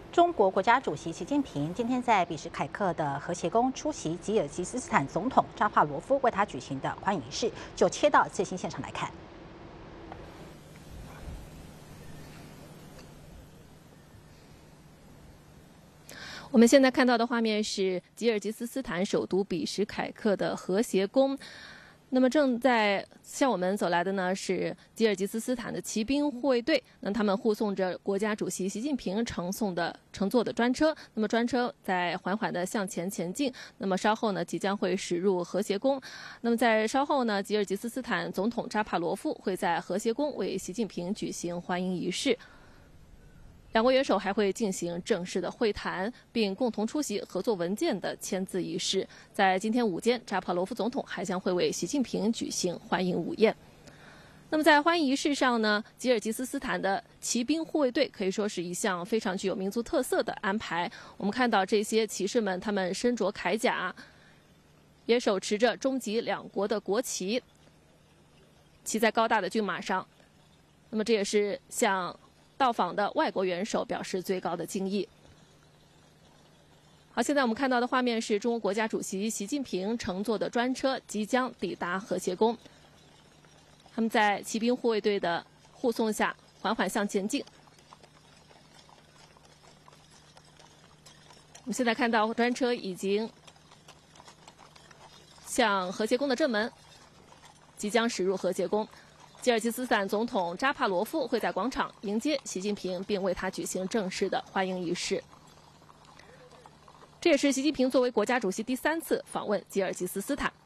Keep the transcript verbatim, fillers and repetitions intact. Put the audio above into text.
中国国家主席习近平今天在比什凯克的和谐宫出席吉尔吉斯斯坦总统扎帕罗夫为他举行的欢迎仪式，就切到最新现场来看。 我们现在看到的画面是吉尔吉斯斯坦首都比什凯克的和谐宫。那么正在向我们走来的呢是吉尔吉斯斯坦的骑兵护卫队，那他们护送着国家主席习近平乘送的乘坐的专车。那么专车在缓缓地向前前进。那么稍后呢即将会驶入和谐宫。那么在稍后呢，吉尔吉斯斯坦总统扎帕罗夫会在和谐宫为习近平举行欢迎仪式。 两国元首还会进行正式的会谈，并共同出席合作文件的签字仪式。在今天午间，扎帕罗夫总统还将会为习近平举行欢迎午宴。那么在欢迎仪式上呢，吉尔吉斯斯坦的骑兵护卫队可以说是一项非常具有民族特色的安排。我们看到这些骑士们，他们身着铠甲，也手持着中吉两国的国旗，骑在高大的骏马上。那么这也是向 到访的外国元首表示最高的敬意。好，现在我们看到的画面是中国国家主席习近平乘坐的专车即将抵达和谐宫，他们在骑兵护卫队的护送下缓缓向前进。我们现在看到专车已经向和谐宫的正门即将驶入和谐宫。 吉尔吉斯斯坦总统扎帕罗夫会在广场迎接习近平，并为他举行正式的欢迎仪式。这也是习近平作为国家主席第三次访问吉尔吉斯斯坦。